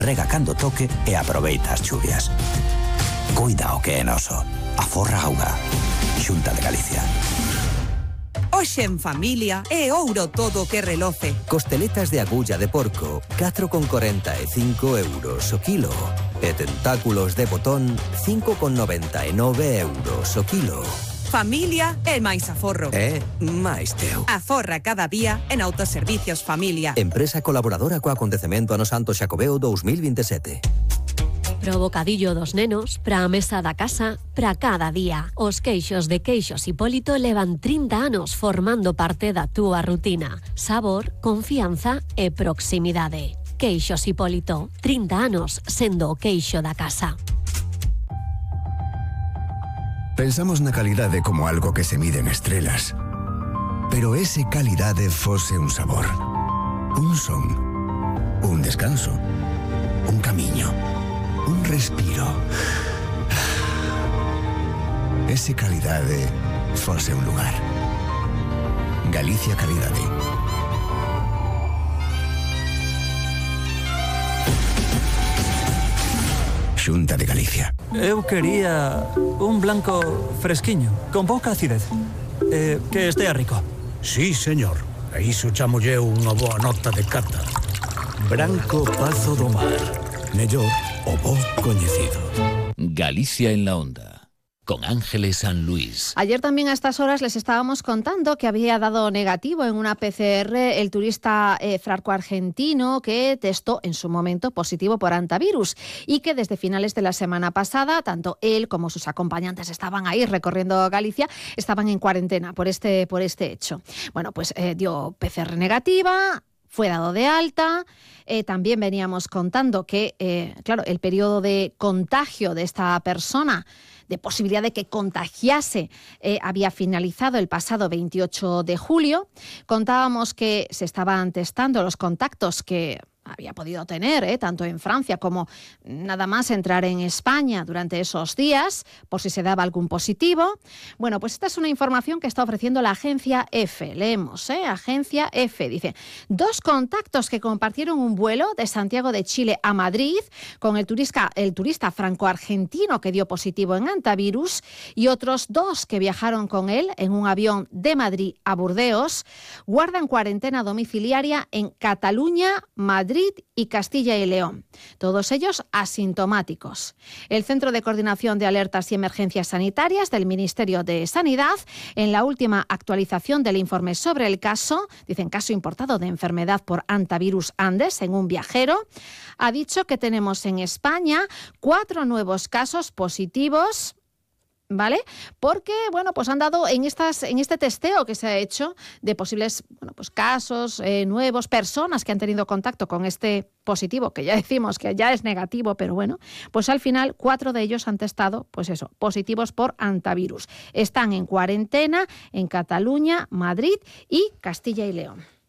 Rega cando toque e aproveita as chuvias. Cuida o que é noso. Aforra auga. Xunta de Galicia. Hoxe en familia é ouro todo o que reloce. Costeletas de agulla de porco, 4,45 euros o kilo. E tentáculos de botón, 5,99 euros o kilo. Familia é máis aforro. É máis teu. Aforra cada día en Autoservicios Familia. Empresa colaboradora co acontecemento Ano Santo Xacobeo 2027. Pro bocadillo dos nenos, pra a mesa da casa, pra cada día. Os queixos de Queixos Hipólito levan 30 anos formando parte da túa rutina. Sabor, confianza e proximidade. Queixos Hipólito, 30 anos sendo o queixo da casa. Pensamos na calidade como algo que se mide en estrelas. Pero ese calidade fose un sabor, un son, un descanso, un camiño, un respiro. Ese calidade fose un lugar. Galicia Calidade. Xunta de Galicia. Eu quería un blanco fresquiño, con pouca acidez. Que estea rico. Sí, señor. A iso chamolle unha boa nota de cata. Branco Pazo do Mar. Mellor o bo coñecido. Galicia en la Onda, con Ángeles San Luis. Ayer también a estas horas les estábamos contando que había dado negativo en una PCR el turista franco-argentino que testó en su momento positivo por hantavirus y que desde finales de la semana pasada, tanto él como sus acompañantes estaban ahí recorriendo Galicia, estaban en cuarentena por este hecho. Bueno, pues dio PCR negativa, fue dado de alta. También veníamos contando que, claro, el periodo de contagio de esta persona, de posibilidad de que contagiase, había finalizado el pasado 28 de julio. Contábamos que se estaban testando los contactos que había podido tener, tanto en Francia como nada más entrar en España durante esos días, por si se daba algún positivo. Bueno, pues esta es una información que está ofreciendo la Agencia EFE. Leemos, Agencia EFE. Dice, 2 contactos que compartieron un vuelo de Santiago de Chile a Madrid con el turista franco-argentino que dio positivo en hantavirus y otros 2 que viajaron con él en un avión de Madrid a Burdeos, guardan cuarentena domiciliaria en Cataluña, Madrid y Castilla y León. Todos ellos asintomáticos. El Centro de Coordinación de Alertas y Emergencias Sanitarias del Ministerio de Sanidad, en la última actualización del informe sobre el caso, dicen caso importado de enfermedad por hantavirus Andes en un viajero, ha dicho que tenemos en España 4 nuevos casos positivos, ¿vale? Porque, bueno, pues han dado en este testeo que se ha hecho de posibles, bueno, pues casos nuevos, personas que han tenido contacto con este positivo, que ya decimos que ya es negativo, pero bueno, pues al final 4 de ellos han testado, pues eso, positivos por hantavirus. Están en cuarentena en Cataluña, Madrid y Castilla y León.